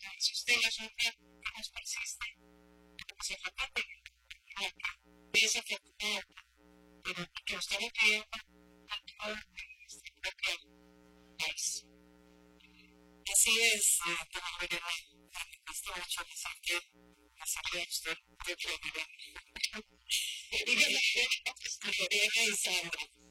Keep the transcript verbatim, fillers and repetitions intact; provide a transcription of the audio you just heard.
Si usted es un que nos persiste, pues se trata de desafortunado, pero que usted no cree dentro de este propio país. Así es, para ver, me gusta mucho decir que la salud de usted propio de ver. Y dígame, ¿qué es Sandra?